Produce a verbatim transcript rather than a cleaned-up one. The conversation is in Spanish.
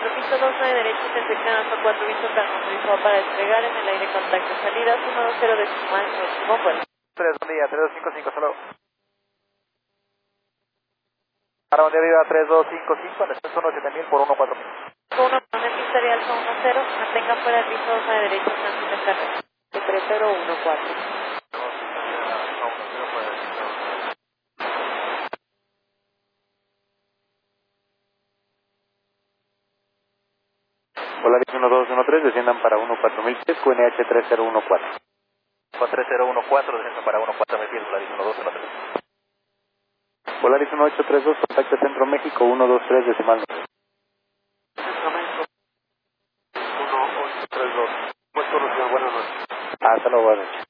cuatro, piso dos nueve derecho, intersección Alfa cuatro, visto transmotorizado para despegar en el aire contacto salidas uno dos cero decimal próximo vuelo. tres, buen día, tres dos cinco cinco, solo. Para buen día, viva tres dos cinco cinco, en descenso uno siete mil por uno cuatro mil. uno, con el pista de Alfa uno cero, mantenga fuera el piso dos nueve derecho, tránsito en carga. tres cero uno cuatro. Polaris uno dos uno tres, desciendan para uno cuatro mil pies, Q N H tres cero uno cuatro. Con tres cero uno cuatro, desciendan para uno cuatro mil pies, Polaris uno dos uno tres. Polaris uno ocho tres dos, contacto Centro México uno dos tres decimal. Centro México uno ocho tres dos. Pues, buenas noches. Hasta luego, buenas noches.